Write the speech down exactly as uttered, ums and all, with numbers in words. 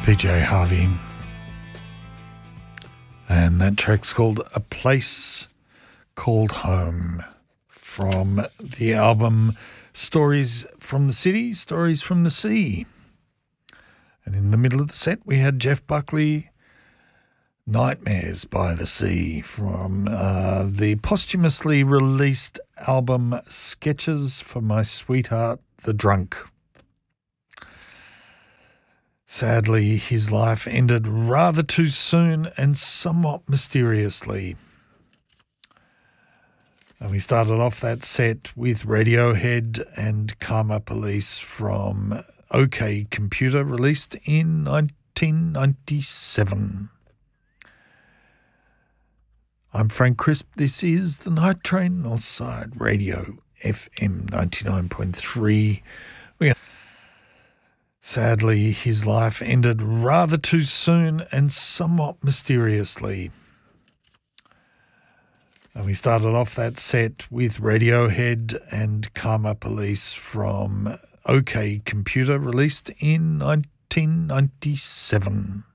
P J Harvey. And that track's called A Place Called Home from the album Stories from the City, Stories from the Sea. And in the middle of the set, we had Jeff Buckley, Nightmares by the Sea, from uh, the posthumously released album Sketches for My Sweetheart, the Drunk. Sadly, his life ended rather too soon and somewhat mysteriously. And we started off that set with Radiohead and Karma Police from OK Computer, released in nineteen ninety-seven. I'm Frank Crisp. This is the Night Train, Northside Radio, F M ninety-nine point three. We Sadly, his life ended rather too soon and somewhat mysteriously. And we started off that set with Radiohead and Karma Police from OK Computer, released in nineteen ninety-seven.